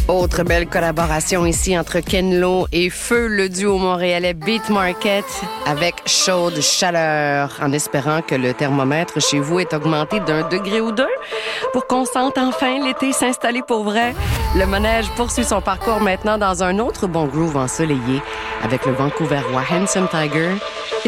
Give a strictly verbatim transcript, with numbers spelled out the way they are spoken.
Autre belle collaboration ici entre Ken Lo et Feu, le duo montréalais Beat Market avec Chaude Chaleur, en espérant que le thermomètre chez vous est augmenté d'un degré ou deux pour qu'on sente enfin l'été s'installer pour vrai. Le manège poursuit son parcours maintenant dans un autre bon groove ensoleillé avec le Vancouverois Handsome Tiger et